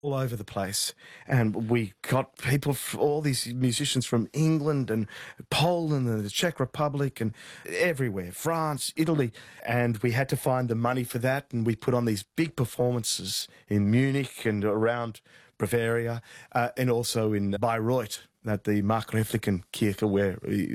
all over the place. And we got people, all these musicians from England and Poland and the Czech Republic and everywhere, France, Italy. And we had to find the money for that. And we put on these big performances in Munich and around Bavaria, and also in Bayreuth at the Markgräflichen-Kirche where,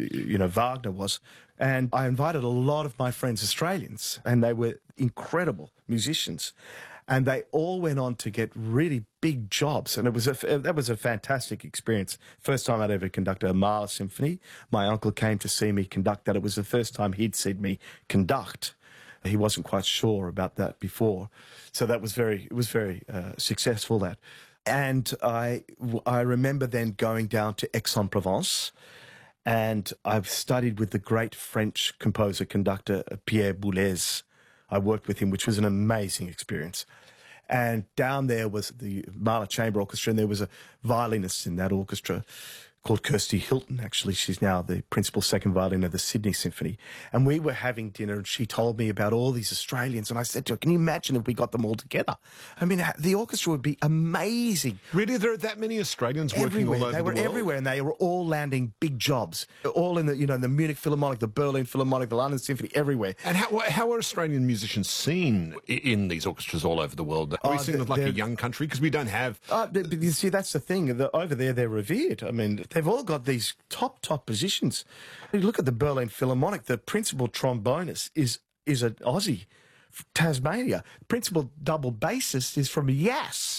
Wagner was. And I invited a lot of my friends, Australians, and they were incredible musicians. And they all went on to get really big jobs. And that was a fantastic experience. First time I'd ever conducted a Mahler symphony. My uncle came to see me conduct that. It was the first time he'd seen me conduct. He wasn't quite sure about that before. So it was very successful, that. And I remember then going down to Aix-en-Provence, and I've studied with the great French composer-conductor Pierre Boulez. I worked with him, which was an amazing experience. And down there was the Mahler Chamber Orchestra, and there was a violinist in that orchestra called Kirsty Hilton, actually. She's now the principal second violin of the Sydney Symphony. And we were having dinner, and she told me about all these Australians. And I said to her, can you imagine if we got them all together? I mean, the orchestra would be amazing. Really? There are that many Australians working all over the world? They were everywhere, and they were all landing big jobs. All in the Munich Philharmonic, the Berlin Philharmonic, the London Symphony, everywhere. And how are Australian musicians seen in these orchestras all over the world? Are we seen as like a young country? Because we don't have... But you see, that's the thing. Over there, they're revered. I mean, they've all got these top positions. You look at the Berlin Philharmonic, the principal trombonist is an Aussie, Tasmania. Principal double bassist is from Yass,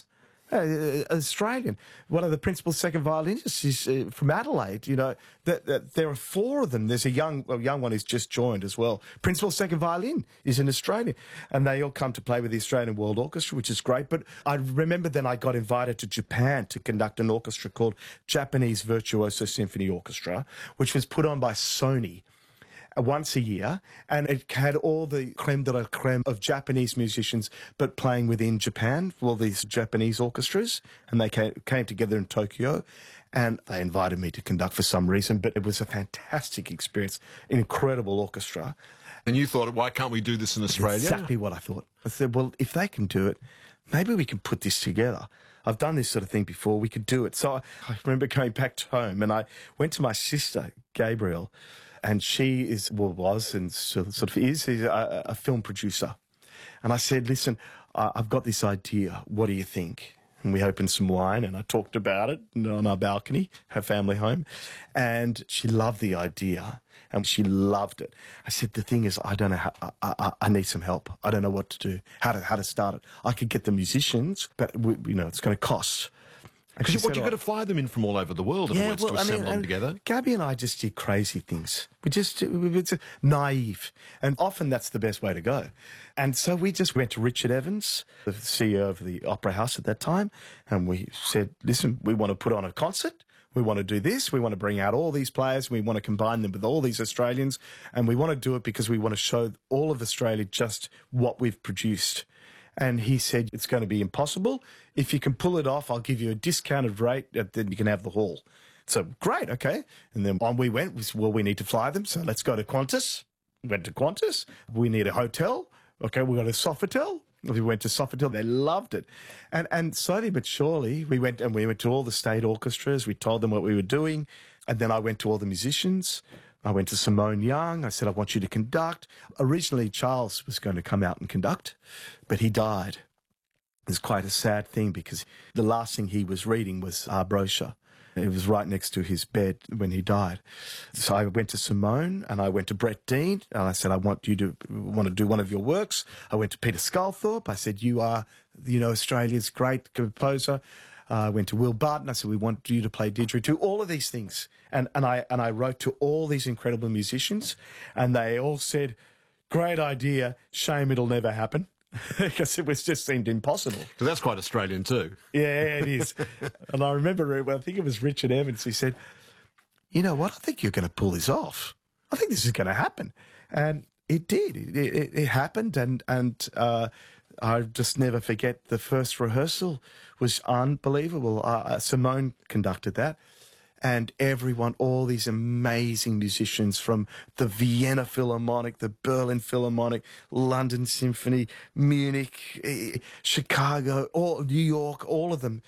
Australian. One of the principal second violinists is from Adelaide. There are four of them. There's a young one who's just joined as well. Principal second violin is an Australian, and they all come to play with the Australian World Orchestra, which is great. But I remember then I got invited to Japan to conduct an orchestra called Japanese Virtuoso Symphony Orchestra, which was put on by Sony once a year, and it had all the creme de la creme of Japanese musicians, but playing within Japan, all these Japanese orchestras, and they came together in Tokyo, and they invited me to conduct for some reason, but it was a fantastic experience, an incredible orchestra. And you thought, why can't we do this in Australia? Exactly what I thought. I said, well, if they can do it, maybe we can put this together. I've done this sort of thing before, we could do it. So I remember going back home, and I went to my sister, Gabrielle, and she was and sort of is a film producer. And I said, listen, I've got this idea. What do you think? And we opened some wine, and I talked about it on our balcony, her family home. And she loved the idea, and she loved it. I said, the thing is, I don't know how, I need some help. I don't know what to do, how to start it. I could get the musicians, but, it's going to cost. Because you've got to fly them in from all over the world if it wants to assemble them together. Gabby and I just did crazy things. We were just naive. And often that's the best way to go. And so we just went to Richard Evans, the CEO of the Opera House at that time, and we said, listen, we want to put on a concert. We want to do this. We want to bring out all these players. We want to combine them with all these Australians. And we want to do it because we want to show all of Australia just what we've produced. And he said, it's going to be impossible. If you can pull it off, I'll give you a discounted rate, then you can have the hall. So, great, okay. And then on we went, we need to fly them, so let's go to Qantas. We went to Qantas. We need a hotel. Okay, we got a Sofitel. We went to Sofitel. They loved it. And slowly but surely, we went to all the state orchestras. We told them what we were doing. And then I went to all the musicians. I went to Simone Young. I said, I want you to conduct. Originally, Charles was going to come out and conduct, but he died. It's quite a sad thing because the last thing he was reading was our brochure. It was right next to his bed when he died. So I went to Simone and I went to Brett Dean and I said, I want you to do one of your works. I went to Peter Sculthorpe. I said, you are, Australia's great composer. I went to Will Barton. I said, we want you to play didgeridoo, all of these things. And I wrote to all these incredible musicians, and they all said, great idea, shame it'll never happen. Because it just seemed impossible. So that's quite Australian too. Yeah, it is. And I remember, I think it was Richard Evans, he said, you know what, I think you're going to pull this off. I think this is going to happen. And it did. It happened, and I just never forget the first rehearsal was unbelievable. Simone conducted that, And everyone, all these amazing musicians from the Vienna Philharmonic, the Berlin Philharmonic, London Symphony, Munich, Chicago, New York, all of them